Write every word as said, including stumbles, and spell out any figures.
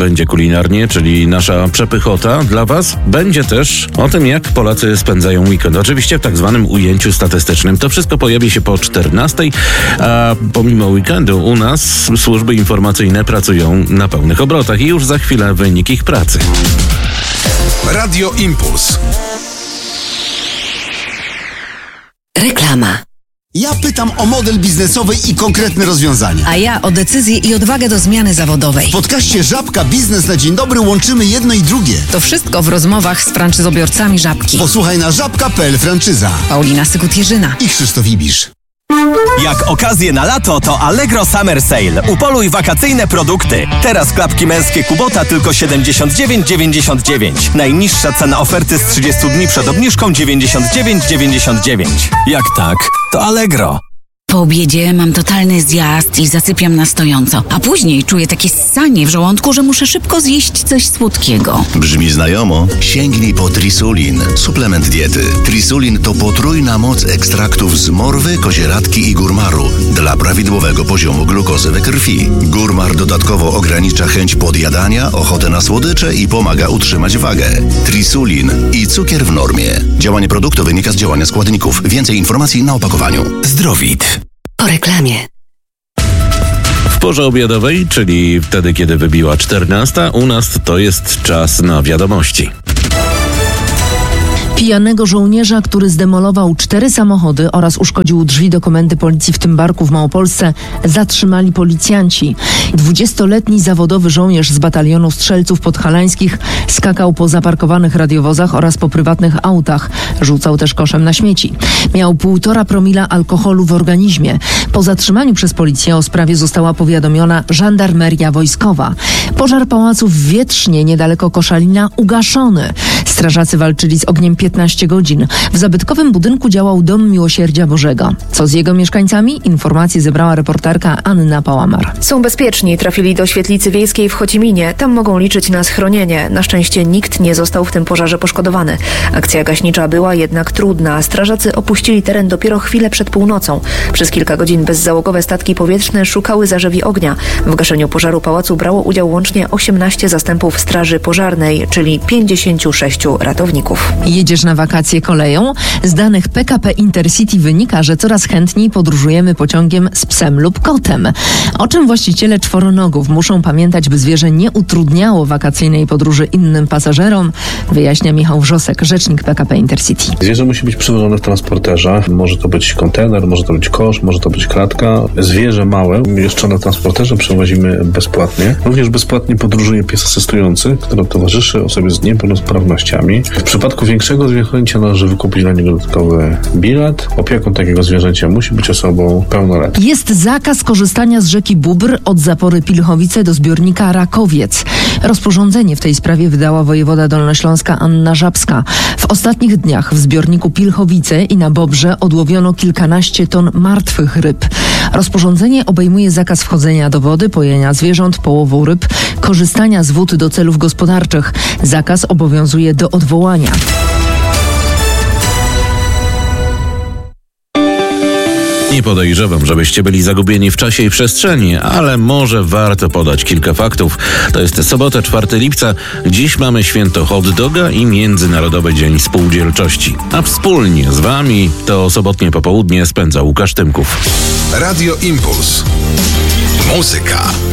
będzie kulinarnie, czyli nasza przepychota. Dla Was będzie też o tym, jak Polacy spędzają weekend. Oczywiście w tak zwanym ujęciu statystycznym. To wszystko pojawi się po czternastej, a pomimo weekendu u nas służby informacyjne pracują na pełnych obrotach i już za chwilę wynik ich pracy. Radio Impuls. Reklama. Ja pytam o model biznesowy i konkretne rozwiązania. A ja o decyzję i odwagę do zmiany zawodowej. W podcaście Żabka Biznes na Dzień Dobry łączymy jedno i drugie. To wszystko w rozmowach z franczyzobiorcami Żabki. Posłuchaj na żabka kropka pe el franczyza. Paulina Sykut-Jerzyna I Krzysztof Ibisz. Jak okazje na lato, to Allegro Summer Sale. Upoluj wakacyjne produkty. Teraz klapki męskie Kubota tylko siedemdziesiąt dziewięć dziewięćdziesiąt dziewięć. Najniższa cena oferty z trzydziestu dni przed obniżką dziewięćdziesiąt dziewięć dziewięćdziesiąt dziewięć. Jak tak, to Allegro. Po obiedzie mam totalny zjazd i zasypiam na stojąco, a później czuję takie ssanie w żołądku, że muszę szybko zjeść coś słodkiego. Brzmi znajomo? Sięgnij po Trisulin, suplement diety. Trisulin to potrójna moc ekstraktów z morwy, kozieradki i górmaru dla prawidłowego poziomu glukozy we krwi. Górmar dodatkowo ogranicza chęć podjadania, ochotę na słodycze i pomaga utrzymać wagę. Trisulin i cukier w normie. Działanie produktu wynika z działania składników. Więcej informacji na opakowaniu. Zdrowit. Po reklamie. W porze obiadowej, czyli wtedy, kiedy wybiła czternasta, u nas to jest czas na wiadomości. Pijanego żołnierza, który zdemolował cztery samochody oraz uszkodził drzwi do komendy policji w Tymbarku w Małopolsce, zatrzymali policjanci. dwudziestoletni zawodowy żołnierz z batalionu strzelców podhalańskich skakał po zaparkowanych radiowozach oraz po prywatnych autach. Rzucał też koszem na śmieci. Miał półtora promila alkoholu w organizmie. Po zatrzymaniu przez policję o sprawie została powiadomiona żandarmeria wojskowa. Pożar pałacu w Wietrznie, niedaleko Koszalina, ugaszony. Strażacy walczyli z ogniem piętnaście godzin. W zabytkowym budynku działał Dom Miłosierdzia Bożego. Co z jego mieszkańcami? Informacje zebrała reporterka Anna Pałamar. Są bezpieczni, trafili do świetlicy wiejskiej w Chociminie. Tam mogą liczyć na schronienie. Na szczęście nikt nie został w tym pożarze poszkodowany. Akcja gaśnicza była jednak trudna. Strażacy opuścili teren dopiero chwilę przed północą. Przez kilka godzin bezzałogowe statki powietrzne szukały zarzewi ognia. W gaszeniu pożaru pałacu brało udział łącznie osiemnaście zastępów straży pożarnej, czyli pięćdziesięciu sześciu ratowników. Jedziesz na wakacje koleją? Z danych P K P Intercity wynika, że coraz chętniej podróżujemy pociągiem z psem lub kotem. O czym właściciele czworonogów muszą pamiętać, by zwierzę nie utrudniało wakacyjnej podróży innym pasażerom, wyjaśnia Michał Wrzosek, rzecznik P K P Intercity. Zwierzę musi być przewożone w transporterze. Może to być kontener, może to być kosz, może to być klatka. Zwierzę małe umieszczone w transporterze przewozimy bezpłatnie. Również bezpłatnie podróżuje pies asystujący, który towarzyszy osobie z niepełnosprawnościami. W przypadku większego zwierzęcia należy wykupić dla niego dodatkowy bilet. Opieką takiego zwierzęcia musi być osobą pełnoletnią. Jest zakaz korzystania z rzeki Bóbr od zapory Pilchowice do zbiornika Rakowiec. Rozporządzenie w tej sprawie wydała wojewoda dolnośląska Anna Żabska. W ostatnich dniach w zbiorniku Pilchowice i na Bobrze odłowiono kilkanaście ton martwych ryb. Rozporządzenie obejmuje zakaz wchodzenia do wody, pojenia zwierząt, połowu ryb, korzystania z wód do celów gospodarczych. Zakaz obowiązuje do odwołania. Nie podejrzewam, żebyście byli zagubieni w czasie i przestrzeni, ale może warto podać kilka faktów. To jest sobota, czwartego lipca. Dziś mamy święto hot doga i Międzynarodowy Dzień Spółdzielczości. A wspólnie z Wami to sobotnie popołudnie spędza Łukasz Tymków. Radio Impuls. Muzyka.